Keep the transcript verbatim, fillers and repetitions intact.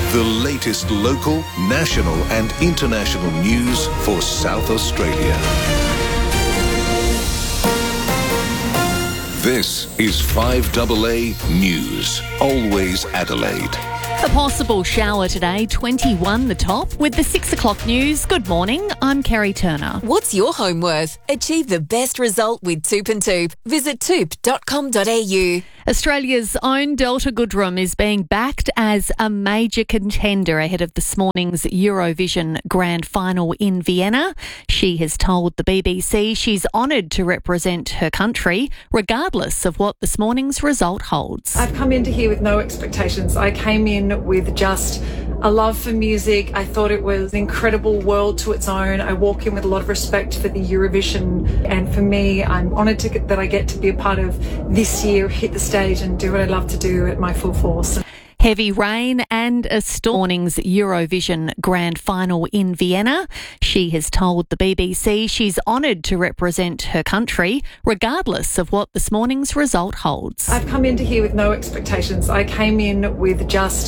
The latest local, national and international news for South Australia. This is five A A News, always Adelaide. A possible shower today, twenty-one the top. With the six o'clock news, good morning, I'm Kerry Turner. What's your home worth? Achieve the best result with Toop and Toop. Visit toop dot com dot a u. Australia's own Delta Goodrem is being backed as a major contender ahead of this morning's Eurovision Grand Final in Vienna. She has told the B B C she's honoured to represent her country, regardless of what this morning's result holds. I've come into here with no expectations. I came in with just a love for music. I thought it was an incredible world to its own. I walk in with a lot of respect for the Eurovision, and for me, I'm honoured to get, that I get to be a part of this year, hit the stage and do what I love to do at my full force. Heavy rain and a storm. Morning's Eurovision Grand Final in Vienna. She has told the B B C she's honoured to represent her country, regardless of what this morning's result holds. I've come into here with no expectations. I came in with just